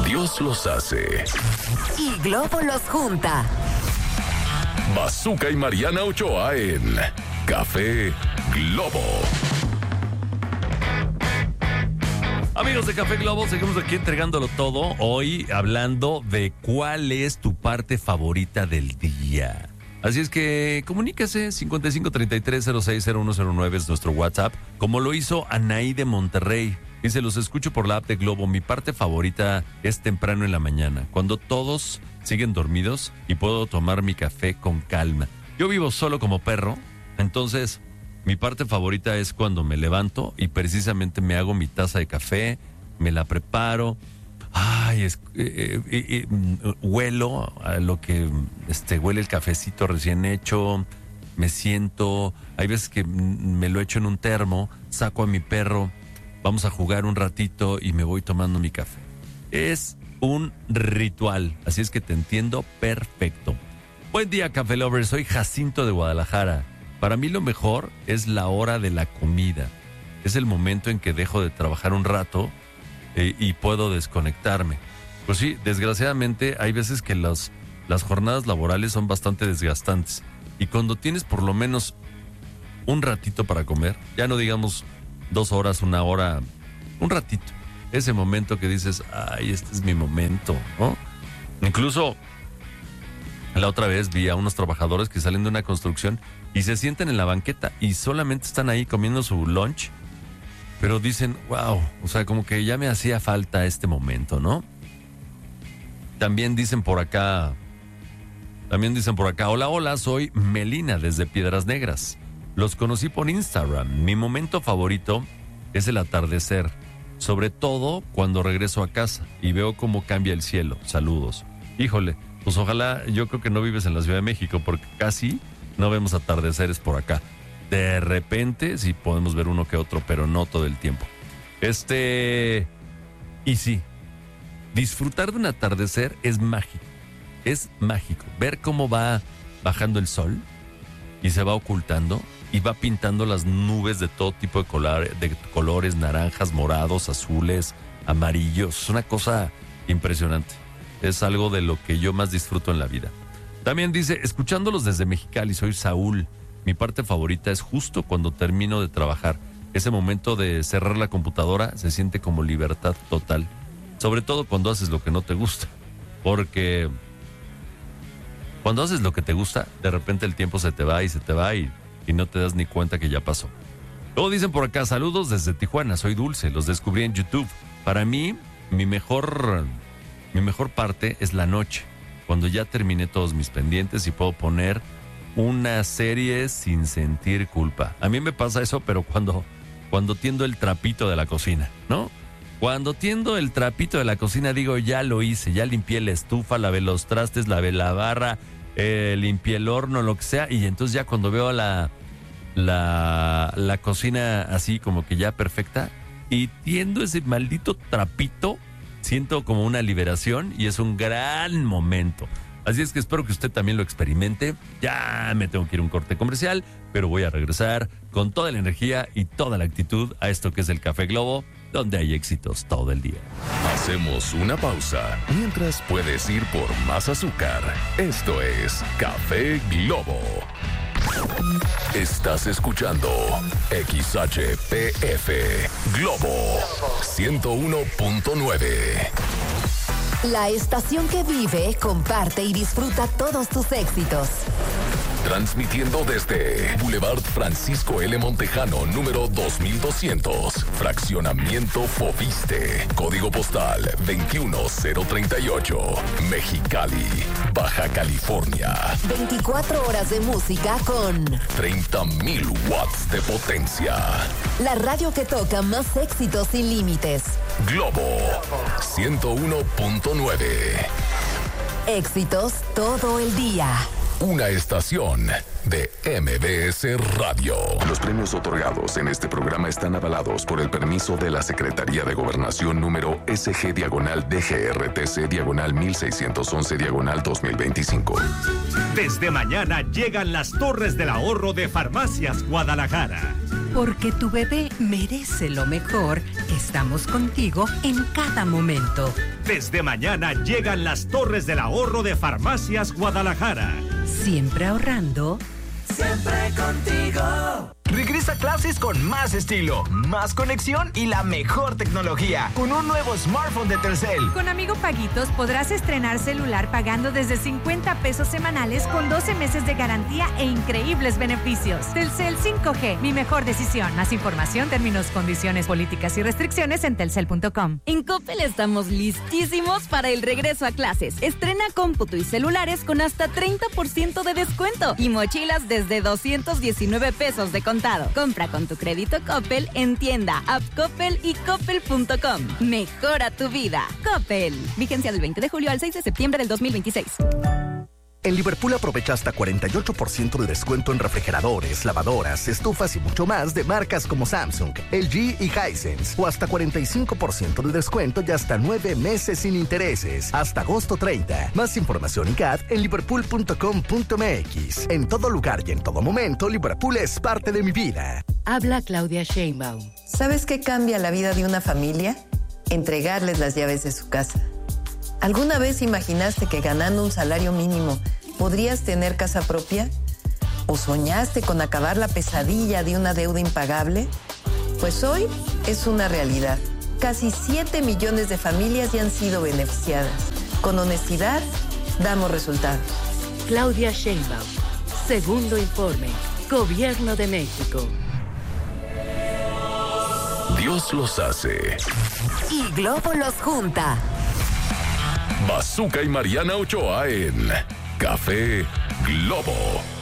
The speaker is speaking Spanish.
Dios los hace. Y Globo los junta. Bazooka y Mariana Ochoa en Café Globo. Amigos de Café Globo, seguimos aquí entregándolo todo. Hoy hablando de cuál es tu parte favorita del día. Así es que comuníquese, 5533-060109 es nuestro WhatsApp, como lo hizo Anaí de Monterrey. Dice, los escucho por la app de Globo. Mi parte favorita es temprano en la mañana, cuando todos siguen dormidos y puedo tomar mi café con calma. Yo vivo solo como perro, entonces mi parte favorita es cuando me levanto y precisamente me hago mi taza de café, me la preparo. Ay, huelo a lo que huele el cafecito recién hecho, me siento, hay veces que me lo echo en un termo, saco a mi perro, vamos a jugar un ratito y me voy tomando mi café. Es un ritual, así es que te entiendo perfecto. Buen día, Café Lovers, soy Jacinto de Guadalajara. Para mí lo mejor es la hora de la comida. Es el momento en que dejo de trabajar un rato y puedo desconectarme. Pues sí, desgraciadamente hay veces que las jornadas laborales son bastante desgastantes. Y cuando tienes por lo menos un ratito para comer, ya no digamos 2 horas, 1 hora, un ratito. Ese momento que dices, ay, este es mi momento, ¿no? Incluso la otra vez vi a unos trabajadores que salen de una construcción y se sienten en la banqueta y solamente están ahí comiendo su lunch. Pero dicen, wow, o sea, como que ya me hacía falta este momento, ¿no? También dicen por acá, hola, soy Melina desde Piedras Negras. Los conocí por Instagram. Mi momento favorito es el atardecer, sobre todo cuando regreso a casa y veo cómo cambia el cielo. Saludos. Híjole, pues ojalá, yo creo que no vives en la Ciudad de México porque casi no vemos atardeceres por acá. De repente sí podemos ver uno que otro, pero no todo el tiempo. Y sí, disfrutar de un atardecer es mágico. Es mágico. Ver cómo va bajando el sol y se va ocultando y va pintando las nubes de todo tipo de colores, naranjas, morados, azules, amarillos. Es una cosa impresionante. Es algo de lo que yo más disfruto en la vida. También dice, escuchándolos desde Mexicali, soy Saúl. Mi parte favorita es justo cuando termino de trabajar. Ese momento de cerrar la computadora se siente como libertad total. Sobre todo cuando haces lo que no te gusta. Porque cuando haces lo que te gusta, de repente el tiempo se te va y no te das ni cuenta que ya pasó. Luego dicen por acá, saludos desde Tijuana, soy Dulce, los descubrí en YouTube. Para mí, mi mejor parte es la noche, cuando ya terminé todos mis pendientes y puedo poner una serie sin sentir culpa. A mí me pasa eso, pero cuando tiendo el trapito de la cocina, ¿no? Cuando tiendo el trapito de la cocina digo, ya lo hice, ya limpié la estufa, lavé los trastes, lavé la barra, limpié el horno, lo que sea, y entonces ya cuando veo la cocina así como que ya perfecta y tiendo ese maldito trapito, siento como una liberación y es un gran momento. Así es que espero que usted también lo experimente. Ya me tengo que ir a un corte comercial, pero voy a regresar con toda la energía y toda la actitud a esto que es el Café Globo, donde hay éxitos todo el día. Hacemos una pausa mientras puedes ir por más azúcar. Esto es Café Globo. Estás escuchando XHPF Globo 101.9. La estación que vive, comparte y disfruta todos tus éxitos. Transmitiendo desde Boulevard Francisco L. Montejano, número 2200, Fraccionamiento Foviste, Código Postal 21038, Mexicali, Baja California. 24 horas de música con 30,000 watts de potencia. La radio que toca más éxitos sin límites. Globo 101.9. Éxitos todo el día. Una estación de MBS Radio. Los premios otorgados en este programa están avalados por el permiso de la Secretaría de Gobernación número SG-DGRTC-1611-2025. Desde mañana llegan las Torres del Ahorro de Farmacias Guadalajara. Porque tu bebé merece lo mejor, estamos contigo en cada momento. Desde mañana llegan las Torres del Ahorro de Farmacias Guadalajara. Siempre ahorrando. Siempre contigo. Regresa a clases con más estilo, más conexión y la mejor tecnología. Con un nuevo smartphone de Telcel. Con Amigo Paguitos podrás estrenar celular pagando desde 50 pesos semanales con 12 meses de garantía e increíbles beneficios. Telcel 5G, mi mejor decisión. Más información, términos, condiciones, políticas y restricciones en telcel.com. En Coppel estamos listísimos para el regreso a clases. Estrena cómputo y celulares con hasta 30% de descuento y mochilas desde 219 pesos de contado. Compra con tu crédito Coppel en tienda, app Coppel y coppel.com. Mejora tu vida. Coppel. Vigencia del 20 de julio al 6 de septiembre del 2026. En Liverpool aprovecha hasta 48% de descuento en refrigeradores, lavadoras, estufas y mucho más de marcas como Samsung, LG y Hisense. O hasta 45% de descuento y hasta 9 meses sin intereses. Hasta agosto 30. Más información y CAD en liverpool.com.mx. En todo lugar y en todo momento, Liverpool es parte de mi vida. Habla Claudia Sheinbaum. ¿Sabes qué cambia la vida de una familia? Entregarles las llaves de su casa. ¿Alguna vez imaginaste que ganando un salario mínimo podrías tener casa propia? ¿O soñaste con acabar la pesadilla de una deuda impagable? Pues hoy es una realidad. Casi 7 millones de familias ya han sido beneficiadas. Con honestidad, damos resultados. Claudia Sheinbaum. Segundo informe. Gobierno de México. Dios los hace. Y Globo los junta. Bazooka y Mariana Ochoa en Café Globo.